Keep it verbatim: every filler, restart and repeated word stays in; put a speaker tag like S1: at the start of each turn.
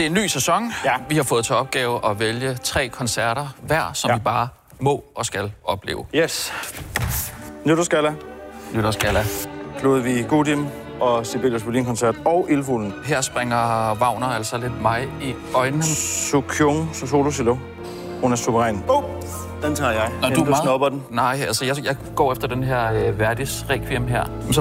S1: Det er en ny sæson.
S2: Ja.
S1: Vi har fået til opgave at vælge tre koncerter hver, som ja. vi bare må og skal opleve.
S2: Yes. Nytårsgalla.
S1: Nytårsgalla.
S2: Ludvig Gudim og Sibelius Berlin-koncert og Ildfuglen.
S1: Her springer Wagner altså lidt mig i øjnene.
S2: Sukyung Solo Silo. Hun er suveræn. Oh, den tager jeg.
S1: Nå,
S2: Men
S1: du,
S2: du snupper den.
S1: Nej, altså jeg, jeg går efter den her uh, Verdis Requiem her. Så